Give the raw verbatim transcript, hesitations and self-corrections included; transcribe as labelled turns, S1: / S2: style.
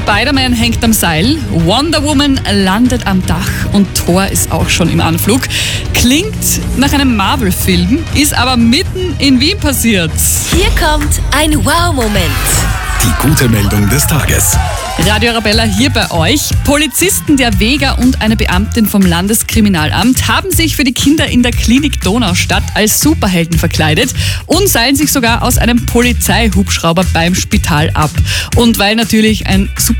S1: Spider-Man hängt am Seil, Wonder Woman landet am Dach und Thor ist auch schon im Anflug. Klingt nach einem Marvel-Film, ist aber mitten in Wien passiert.
S2: Hier kommt ein Wow-Moment.
S3: Die gute Meldung des Tages.
S1: Radio Arabella hier bei euch. Polizisten der Vega und eine Beamtin vom Landeskriminalamt haben sich für die Kinder in der Klinik Donaustadt als Superhelden verkleidet und seilen sich sogar aus einem Polizeihubschrauber beim Spital ab. Und weil natürlich ein Super